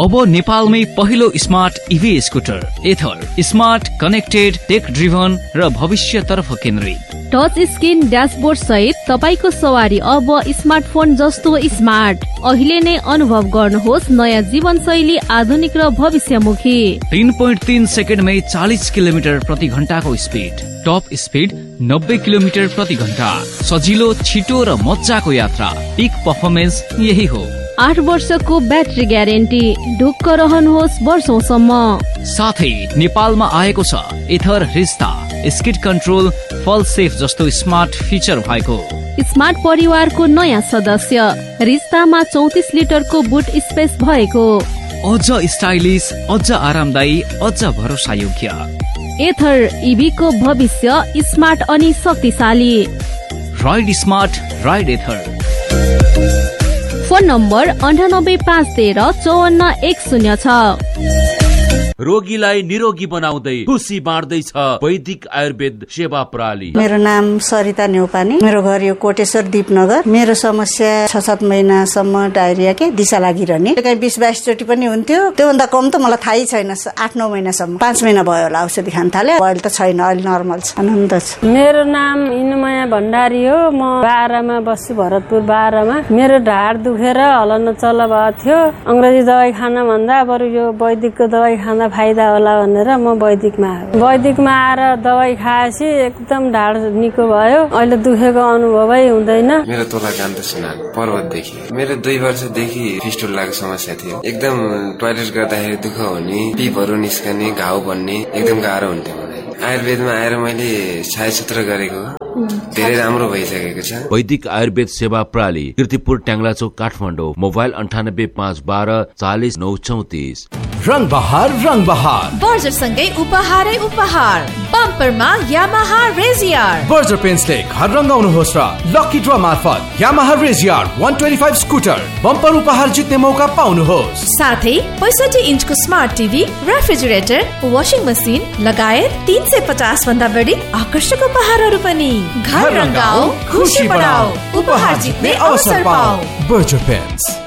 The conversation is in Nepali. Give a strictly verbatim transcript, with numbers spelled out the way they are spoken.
अब नेपालमै पहिलो स्मार्ट इभी स्कुटर एथर, स्मार्ट, कनेक्टेड, टेक ड्रिभन र भविष्यतर्फ केन्द्रित। टच स्क्रिन ड्यासबोर्ड सहित तपाईको सवारी अब स्मार्टफोन जस्तो स्मार्ट। अहिले नै अनुभव गर्नुहोस् नयाँ जीवनशैली, आधुनिक र भविष्यमुखी। तीन पोइन्ट तीन सेकेन्डमै चालिस किलोमिटर प्रति घण्टाको स्पिड, टप स्पिड नब्बे किलोमिटर प्रति घण्टा, सजिलो, छिटो र मजाको यात्रा। पिक पर्फर्मेन्स यही हो। आठ वर्षको ब्याट्री ग्यारेन्टी, ढुक्क रहनुहोस् वर्षौसम्म। साथै नेपालमा आएको छ एथर रिस्ता, स्किड कन्ट्रोल, फल सेफ जस्तो स्मार्ट फिचर भएको। स्मार्ट परिवारको नयाँ सदस्य, रिस्तामा चौतिस लिटरको बुट स्पेस भएको। अझ स्टाइलिश, अझ आरामदायी, अझ भरोसा योग्य। एथर इभी को भविष्य स्मार्ट अनि शक्तिशाली। राइड स्मार्ट, राइड एथर। फोन नम्बर अन्ठानब्बे पाँच तेह्र चौवन्न एक शून्य छ। रोगीलाई निरोगी बनाउँदै खुसी बाँड्दैछ वैदिक आयुर्वेद सेवा प्रणाली। मेरो नाम सरिता न्यौपाने, मेरो घर यो कोटेश्वर दीपनगर। मेरो समस्या छ सात महिनासम्म डायरिया के दिशा लागिरहने, कहीँ बिस बाइस चोटि पनि हुन्थ्यो। त्योभन्दा कम त मलाई थाहै छैन। आठ नौ महिनासम्म, पाँच महिना भयो होला औषधि खान थाले। अहिले त छैन, अहिले नर्मल छ, आनन्द छ। मेरो नाम इनुमाया भण्डारी हो। म बाह्रमा बस्छु, भरतपुर बाह्रमा। मेरो ढाड दुखेर हल्न चल्न भएको थियो। अंग्रेजी दबाई खान भन्दा बरु यो वैदिकको दबाई खान फाइदा होला भनेर म वैदिकमा आएँ। वैदिकमा आएर दबाई खाएपछि एकदम ढाड निको भयो। अहिले दुखेको अनुभवै हुँदैन। मेरो तोला कान्त सुनाल पर्वतदेखि। मेरो दुई वर्षदेखि फिस्टुलाको समस्या थियो। एकदम टोयलेट गर्दाखेरि दुःख हुने, पिपहरू निस्कने, घाउ बन्ने एकदम गाह्रो हुन्थ्यो मलाई। आयुर्वेदमा आएर मैले छायासूत्र गरेको धेरै राम्रो भइसकेको छ। वैदिक आयुर्वेद सेवा प्रणाली, कीर्तिपुर ट्याङ्ग्लाचोक काठमाडौँ। मोबाइल अन्ठानब्बे पाँच बाह्र चालिस नौ चौतिस। रंग बहार रंग बहार बर्जर सँगै उपहारै उपहार। बम्परमा यामाहा रेजियर। बर्जर पेन्सले घर रंगाउनुहोस् र लकी ड्र मार्फत यामाहा रेजियर एक सय पच्चीस स्कुटर बम्पर उपहार जित्ने मौका पाउनुहोस्। साथै पैँसठी इन्चको smart TV, refrigerator, washing machine लगायत तीन सय पचास भन्दा बढी आकर्षक उपहारहरू पनि। घर रंगाऊ, खुशी बढाऊ, उपहार जित्ने अवसर पाऊ। Berger pens.